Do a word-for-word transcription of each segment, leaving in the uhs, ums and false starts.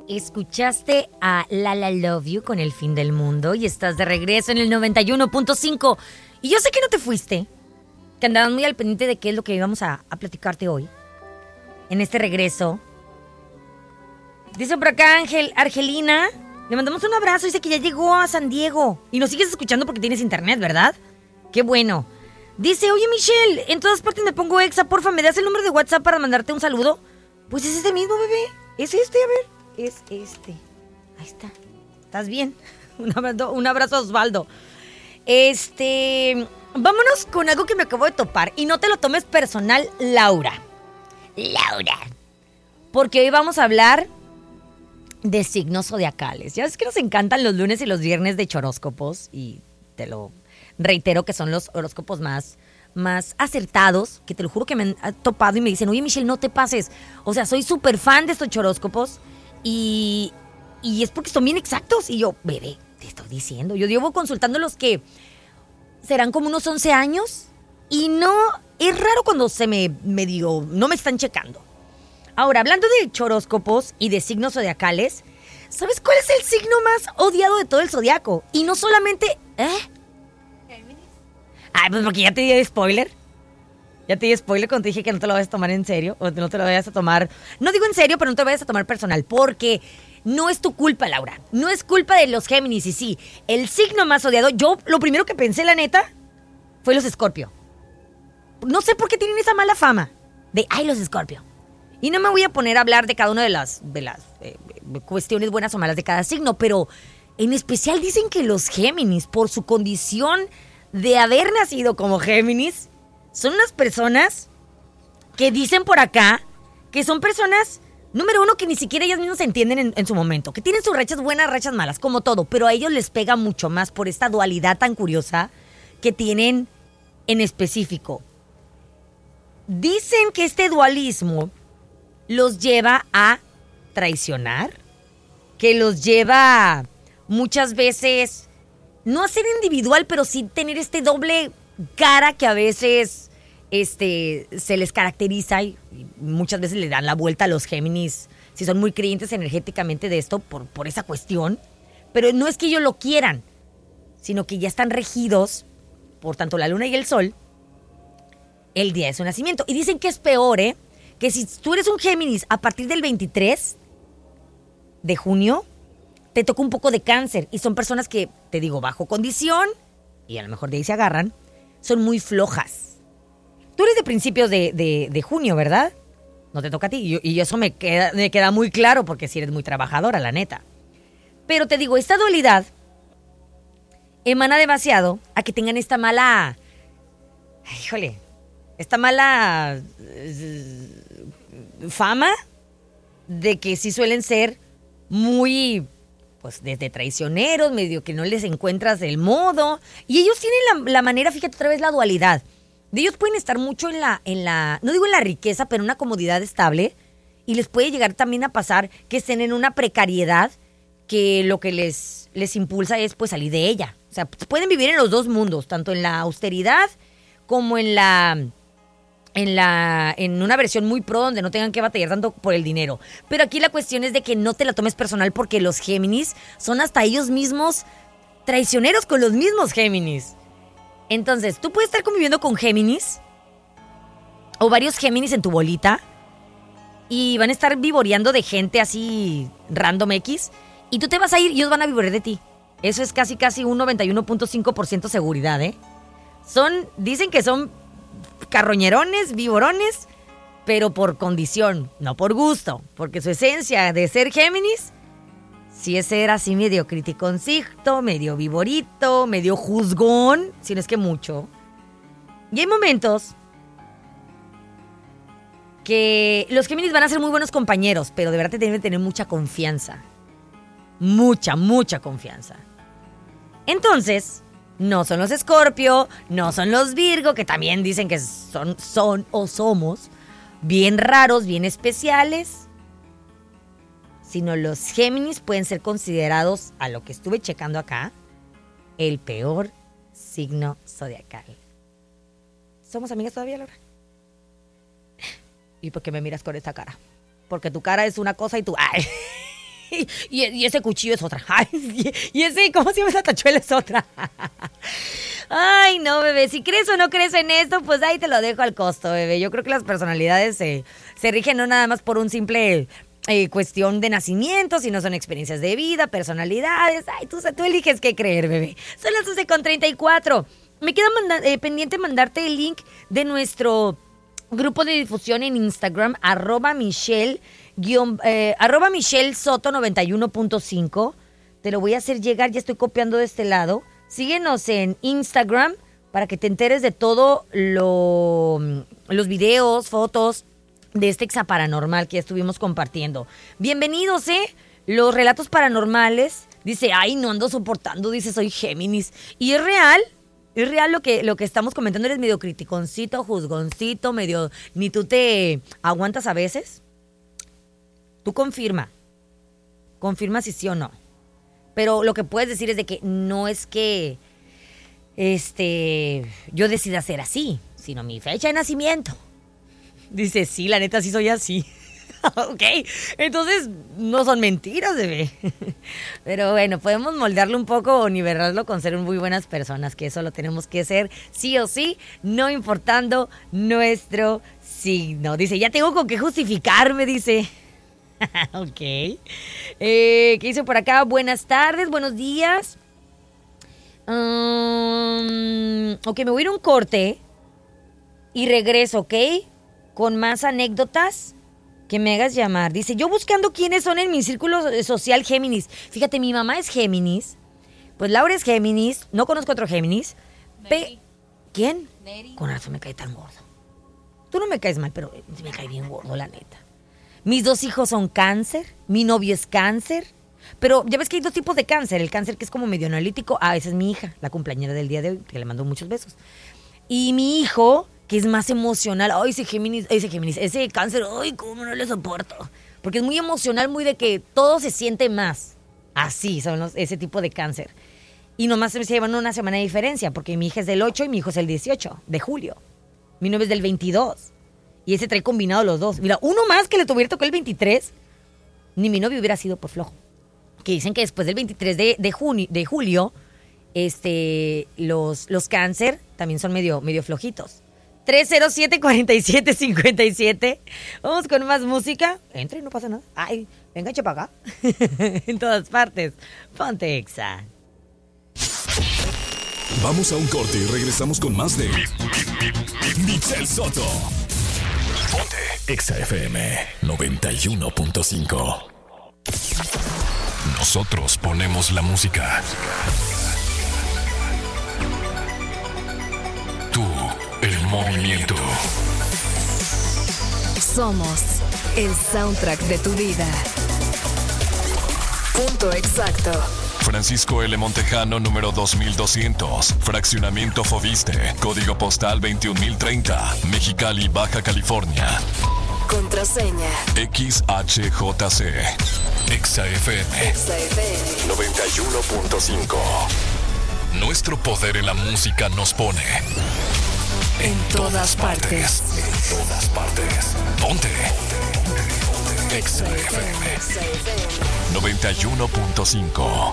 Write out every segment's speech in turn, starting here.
Escuchaste a La La Love You con El Fin del Mundo y estás de regreso en el noventa y uno punto cinco. Y yo sé que no te fuiste, que andabas muy al pendiente de qué es lo que íbamos a, a platicarte hoy. En este regreso. Dice por acá Ángel, Argelina, le mandamos un abrazo, dice que ya llegó a San Diego. Y nos sigues escuchando porque tienes internet, ¿verdad? Qué bueno. Dice, oye Michelle, en todas partes me pongo exa, porfa, ¿me das el número de WhatsApp para mandarte un saludo? Pues es este mismo, bebé. Es este, a ver. Es este. Ahí está. ¿Estás bien? Un abrazo, un abrazo a Osvaldo. Este... Vámonos con algo que me acabo de topar. Y no te lo tomes personal, Laura. Laura. Porque hoy vamos a hablar de signos zodiacales. Ya ves que nos encantan los lunes y los viernes de choróscopos. Y te lo reitero que son los horóscopos más... más acertados, que te lo juro que me han topado y me dicen, oye Michelle, no te pases, o sea, soy súper fan de estos choróscopos y, y es porque son bien exactos, y yo, bebé, te estoy diciendo, yo llevo consultando los que serán como unos once años y no, es raro cuando se me, me digo, no me están checando. Ahora, hablando de choróscopos y de signos zodiacales, ¿sabes cuál es el signo más odiado de todo el zodiaco? Y no solamente, ¿eh? Ay, pues porque ya te di spoiler. Ya te di spoiler cuando te dije que no te lo vayas a tomar en serio. O no te lo vayas a tomar... No digo en serio, pero no te lo vayas a tomar personal. Porque no es tu culpa, Laura. No es culpa de los Géminis. Y sí, el signo más odiado... Yo lo primero que pensé, la neta, fue los Escorpio. No sé por qué tienen esa mala fama. De, ay, los Escorpio. Y no me voy a poner a hablar de cada una de las, de las eh, cuestiones buenas o malas de cada signo. Pero en especial dicen que los Géminis, por su condición... de haber nacido como Géminis, son unas personas que dicen por acá que son personas, número uno, que ni siquiera ellas mismas se entienden en, en su momento, que tienen sus rachas buenas, rachas malas, como todo, pero a ellos les pega mucho más por esta dualidad tan curiosa que tienen en específico. Dicen que este dualismo los lleva a traicionar, que los lleva muchas veces... no a ser individual, pero sí tener este doble cara que a veces este, se les caracteriza y muchas veces le dan la vuelta a los Géminis, si son muy creyentes energéticamente de esto, por, por esa cuestión. Pero no es que ellos lo quieran, sino que ya están regidos por tanto la luna y el sol el día de su nacimiento. Y dicen que es peor, ¿eh? Que si tú eres un Géminis a partir del veintitrés de junio... te toca un poco de cáncer y son personas que, te digo, bajo condición, y a lo mejor de ahí se agarran, son muy flojas. Tú eres de principios de, de, de junio, ¿verdad? No te toca a ti, y, y eso me queda, me queda muy claro porque si eres muy trabajadora, la neta. Pero te digo, esta dualidad emana demasiado a que tengan esta mala... híjole, esta mala uh, fama de que sí suelen ser muy... pues desde traicioneros, medio que no les encuentras el modo. Y ellos tienen la, la manera, fíjate otra vez la dualidad. De ellos pueden estar mucho en la, en la, no digo en la riqueza, pero en una comodidad estable. Y les puede llegar también a pasar que estén en una precariedad que lo que les, les impulsa es pues salir de ella. O sea, pueden vivir en los dos mundos, tanto en la austeridad como en la... En, la, en una versión muy pro donde no tengan que batallar tanto por el dinero. Pero aquí la cuestión es de que no te la tomes personal porque los Géminis son hasta ellos mismos traicioneros con los mismos Géminis. Entonces, tú puedes estar conviviendo con Géminis o varios Géminis en tu bolita y van a estar vivoreando de gente así random X y tú te vas a ir y ellos van a vivorear de ti. Eso es casi casi un noventa y uno punto cinco por ciento seguridad, ¿eh? Son, dicen que son carroñerones, vivorones, pero por condición, no por gusto, porque su esencia de ser Géminis sí es ser así medio criticoncito, medio vivorito, medio juzgón, si no es que mucho. Y hay momentos que los Géminis van a ser muy buenos compañeros, pero de verdad te deben tener mucha confianza. Mucha, mucha confianza. Entonces... no son los Escorpio, no son los Virgo, que también dicen que son, son o somos bien raros, bien especiales. Sino los Géminis pueden ser considerados, a lo que estuve checando acá, el peor signo zodiacal. ¿Somos amigas todavía, Laura? ¿Y por qué me miras con esa cara? Porque tu cara es una cosa y tú... ¡ay! y, y ese cuchillo es otra. Ay, y, y ese, ¿cómo se llama esa tachuela? Es otra. Ay, no, bebé, si crees o no crees en esto, pues ahí te lo dejo al costo, bebé. Yo creo que las personalidades se, se rigen no nada más por un simple eh, cuestión de nacimiento, sino son experiencias de vida, personalidades. Ay, tú, tú eliges qué creer, bebé. Son las once con treinta y cuatro. Me queda manda- eh, pendiente mandarte el link de nuestro grupo de difusión en Instagram, arroba Michelle, guión, eh, arroba Michelle Soto noventa y uno punto cinco. Te lo voy a hacer llegar, ya estoy copiando de este lado. Síguenos en Instagram para que te enteres de todo lo, los videos, fotos de este exa paranormal que ya estuvimos compartiendo. Bienvenidos, ¿eh? Los relatos paranormales. Dice, ay, no ando soportando, dice, soy Géminis. Y es real, es real lo que, lo que estamos comentando. Eres medio criticoncito, juzgoncito, medio... Ni tú te aguantas a veces. Tú confirma. Confirma si sí o no. Pero lo que puedes decir es de que no es que este, yo decida ser así, sino mi fecha de nacimiento. Dice, sí, la neta, sí soy así. Ok, entonces no son mentiras, bebé. Pero bueno, podemos moldearlo un poco o nivelarlo con ser muy buenas personas, que eso lo tenemos que ser sí o sí, no importando nuestro signo. Dice, ya tengo con qué justificarme, dice. Ok. Eh, ¿Qué dice por acá? Buenas tardes, buenos días. Um, ok, me voy a ir a un corte y regreso, ¿ok? Con más anécdotas que me hagas llamar. Dice, yo buscando quiénes son en mi círculo social Géminis. Fíjate, mi mamá es Géminis. Pues Laura es Géminis. No conozco otro Géminis. Pe- ¿Quién? Neri. Con razón me cae tan gordo. Tú no me caes mal, pero me cae bien gordo, la neta. Mis dos hijos son cáncer, mi novio es cáncer, pero ya ves que hay dos tipos de cáncer, el cáncer que es como medio analítico, ah, esa es mi hija, la cumpleañera del día de hoy, que le mando muchos besos. Y mi hijo, que es más emocional, ay, ese Géminis, ese Géminis, ese cáncer, ay, cómo no le soporto, porque es muy emocional, muy de que todo se siente más, así son los, ese tipo de cáncer. Y nomás se llevan una semana de diferencia, porque mi hija es del ocho y mi hijo es el dieciocho de julio, mi novio es del veintidós. Y ese trae combinado los dos. Mira, uno más que le tuviera tocado el veintitrés, ni mi novio hubiera sido por flojo. Que dicen que después del veintitrés de, de, junio, de julio, este, los, los cáncer también son medio, medio flojitos. tres cero siete, cuatro siete cinco siete. Vamos con más música. Entre, no pasa nada. Ay, venga, eche para acá. En todas partes. Ponte Exa. Vamos a un corte y regresamos con más de Michelle Soto. Ponte Exa F M noventa y uno punto cinco. Nosotros ponemos la música. Tú, el movimiento. Somos el soundtrack de tu vida. Punto exacto. Francisco L. Montejano, número dos mil doscientos. Fraccionamiento Foviste. Código postal veintiún mil treinta. Mexicali, Baja California. Contraseña. X H J C. Exa F M. Exa F M. noventa y uno punto cinco. Nuestro poder en la música nos pone en todas partes. En todas partes. Ponte. Exa F M noventa y uno punto cinco.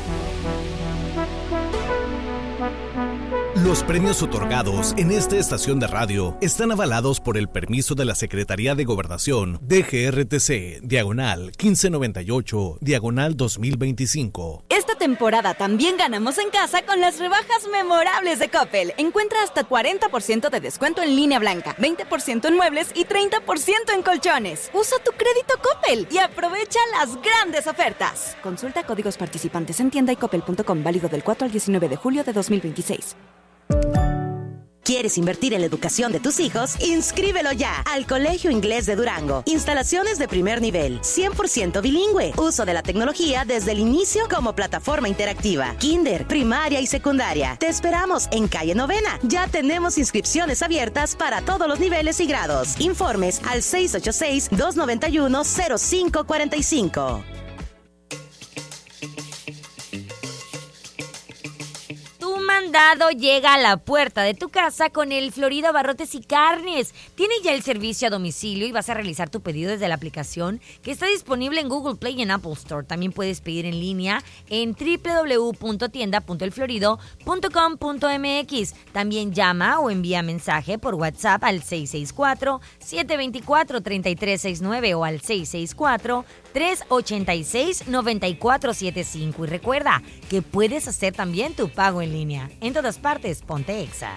Los premios otorgados en esta estación de radio están avalados por el permiso de la Secretaría de Gobernación D G R T C, diagonal quince noventa y ocho, diagonal dos mil veinticinco. Esta temporada también ganamos en casa con las rebajas memorables de Coppel. Encuentra hasta cuarenta por ciento de descuento en línea blanca, veinte por ciento en muebles y treinta por ciento en colchones. Usa tu crédito Coppel y aprovecha las grandes ofertas. Consulta códigos participantes en tienda y coppel punto com, válido del cuatro al diecinueve de julio de dos mil veintiséis. ¿Quieres invertir en la educación de tus hijos? ¡Inscríbelo ya al Colegio Inglés de Durango! Instalaciones de primer nivel, cien por ciento bilingüe. Uso de la tecnología desde el inicio como plataforma interactiva. Kinder, primaria y secundaria. Te esperamos en calle Novena. Ya tenemos inscripciones abiertas para todos los niveles y grados. Informes al seis ocho seis, dos nueve uno, cero cinco cuatro cinco. mandado llega a la puerta de tu casa con el Florido Abarrotes y Carnes. Tiene ya el servicio a domicilio y vas a realizar tu pedido desde la aplicación que está disponible en Google Play y en Apple Store. También puedes pedir en línea en doble u doble u doble u punto tienda punto el florido punto com punto m x. También llama o envía mensaje por WhatsApp al seis seis cuatro, siete dos cuatro, tres tres seis nueve o al seis seis cuatro, tres ocho seis, nueve cuatro siete cinco. Y recuerda que puedes hacer también tu pago en línea. En todas partes, ponte Exa.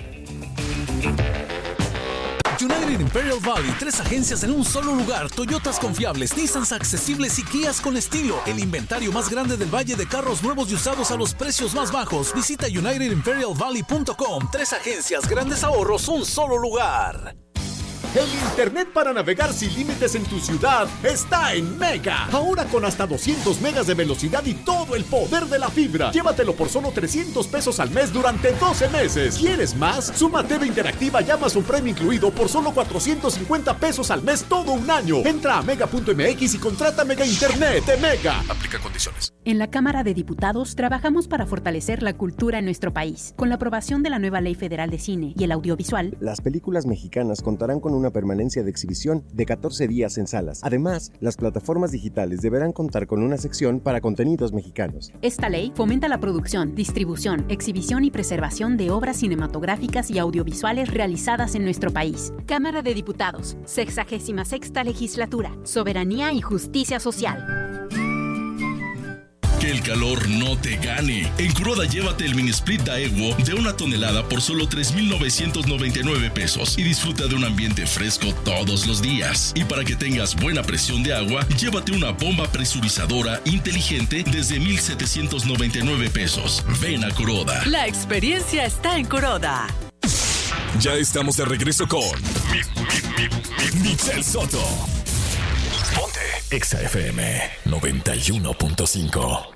United Imperial Valley, tres agencias en un solo lugar, Toyotas confiables, Nissans accesibles y Kias con estilo. El inventario más grande del valle de carros nuevos y usados a los precios más bajos. Visita united imperial valley punto com. Tres agencias, grandes ahorros, un solo lugar. El internet para navegar sin límites en tu ciudad está en Mega. Ahora con hasta doscientos megas de velocidad y todo el poder de la fibra. Llévatelo por solo trescientos pesos al mes durante doce meses. ¿Quieres más? Suma T V Interactiva y Amazon Prime incluido por solo cuatrocientos cincuenta pesos al mes todo un año. Entra a mega punto m x y contrata Mega Internet de Mega. Aplica condiciones. En la Cámara de Diputados trabajamos para fortalecer la cultura en nuestro país. Con la aprobación de la nueva Ley Federal de Cine y el Audiovisual, las películas mexicanas contarán con una permanencia de exhibición de catorce días en salas. Además, las plataformas digitales deberán contar con una sección para contenidos mexicanos. Esta ley fomenta la producción, distribución, exhibición y preservación de obras cinematográficas y audiovisuales realizadas en nuestro país. Cámara de Diputados, sexagésima sexta legislatura, soberanía y justicia social. Que el calor no te gane. En Kuroda llévate el mini split Daewoo de una tonelada por solo tres mil novecientos noventa y nueve pesos y disfruta de un ambiente fresco todos los días. Y para que tengas buena presión de agua, llévate una bomba presurizadora inteligente desde mil setecientos noventa y nueve pesos. Ven a Kuroda. La experiencia está en Kuroda. Ya estamos de regreso con mi, mi, mi, mi, Michelle Soto. Ponte Exa F M noventa y uno punto cinco.